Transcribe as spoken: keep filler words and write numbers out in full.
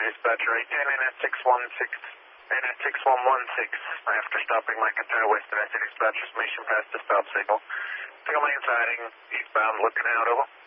Dispatcher eight ten, N S six one six, N S six one one six. After stopping Mike entire West N S Dispatcher, mission past the stop signal. Single lane siding, eastbound, looking out, over.